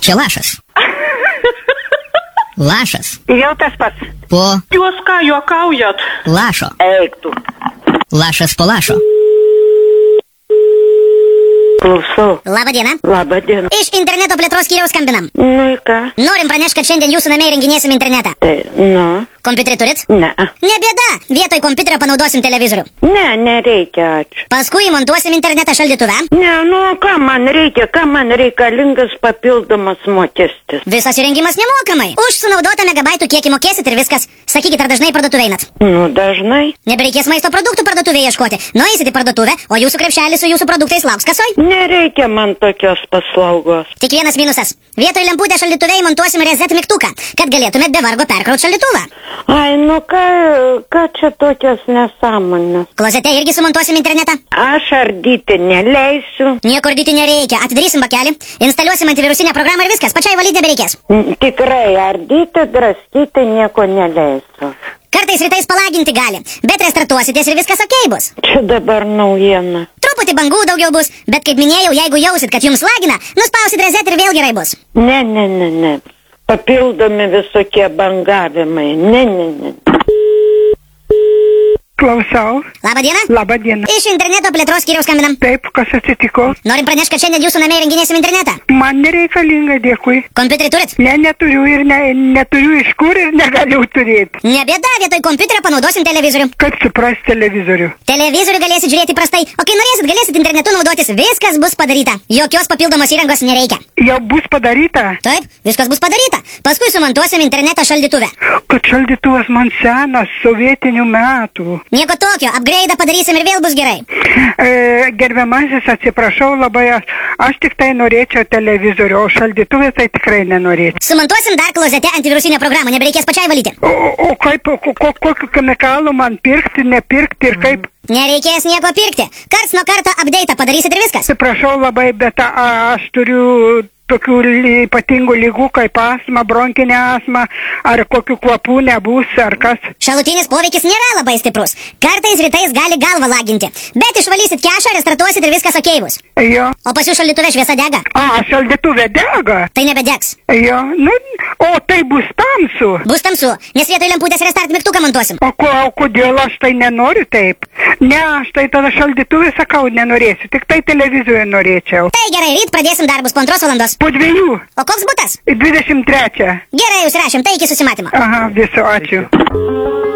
Čia lašas. Lašas. Jau tas pats. Po Jūs ką juokaujat? lašo. Eik tu. Lašas po lašo. Klausau. Labadiena. Labadiena. Iš interneto plėtros skyriaus skambinam. Nu į ką? Norim pranešti, kad šiandien jūsų namie įrenginėsim internetą. Tai, nu. Kompiuterį turit? Ne. Ne bėda. Vietoj kompiuterio panaudosim televizorių. Ne, nereikia, ačiū. Paskui įmontuosim internetą šaldytuve. Ne, nu, ką man reikia, reikalingas papildomas mokestis. Visas įrengimas nemokamai. Už sunaudotą megabaitų kiekį mokėsit ir viskas. Sakykit, ar dažnai parduotuvę einat? Nu, dažnai. Nebereikės maisto produktų parduotuvėje ieškoti. Nueisit į parduotuvę, o jūsų krepšelis su jūsų produktais lauks kasoj. Nereikia man tokios paslaugos. Tik vienas minusas. Vietoj lemputę šaldytuve įmontuosim reset mygtuką, kad galėtumėt be vargo perkrauti šaldytuvą. Ai, nu ką čia tokios nesąmonės? Klozete irgi sumontuosim internetą. Aš ardyti neleisiu. Nieko ardyti nereikia. Atidarysim bakelį, instaliuosim antivirusinę programą ir viskas. Pačiai valyti nebereikės. Tikrai ardyti, draskyti nieko neleisiu. Kartais rytais palaginti gali, bet restartuositės ir viskas okei bus. Čia dabar naujiena. Truputį bangų daugiau bus, bet kaip minėjau, jeigu jausit, kad jums lagina, nuspausit reset ir vėl gerai bus. Ne. Papildomi visokie bangavimai. Ne. Klausau. Labadiena. Labadiena. Iš interneto plėtros skyriaus skambinam. Taip, kas atsitiko? Norim pranešti, kad šiandien jūsų namie įrenginėsim internetą. Man nereikalinga, dėkui. Kompiuterį turit? Ne, neturiu ir neturiu iš kur ir negaliu turėti. Ne bėda, vietoj kompiuterio panaudosim televizorių. Kaip suprast televizorių? Televizorių galėsit žiūrėti prastai, o kai norėsit, galėsit internetu naudotis. Viskas bus padaryta. Jokios papildomos įrangos nereikia. Jau bus padaryta? Taip, viskas bus padaryta. Paskui sumontuosim internetą šaldytuve. Kad šaldytuvas man senas, sovietinių metų. Nieko tokio, upgrade'ą padarysim ir vėl bus gerai. Gerbiamasis, atsiprašau labai, aš tik tai norėčiau televizorių, o šaldytuvės tai tikrai nenorėčiau. Sumontuosim dar klozete antivirusinę programą, nebereikės pačiai valyti. O kaip, kokiu chemikalų man pirkti, nepirkti ir kaip? Nereikės nieko pirkti. Karts nuo karto update'ą padarysit ir viskas. Atsiprašau labai, bet aš turiu tokių ypatingų lygų kaip astma, bronkinė astma, ar kokių kvapų nebus, ar kas. Šalutinis poveikis nėra labai stiprus. Kartais rytais gali galvą laginti. Bet išvalysit kešą, restartuosit ir viskas okei bus. Jo. O pas jūs šaldytuve šviesa dega? Šaldytuve dega? Tai nebedegs. Jo, nu, o tai bus tamsu. Bus tamsu, nes vietoj lemputės restart mygtuką montuosim. O kodėl aš tai nenoriu taip? Ne, aš tai tada šaldytuvė sakau nenorėsiu, tik tai televizorių norėčiau. Tai gerai, ryt pradėsim darbus po 2 valandos. Po 2. O koks butas? 23. Gerai, užrašėm, tai iki susimatymo. Aha, viso, ačiū.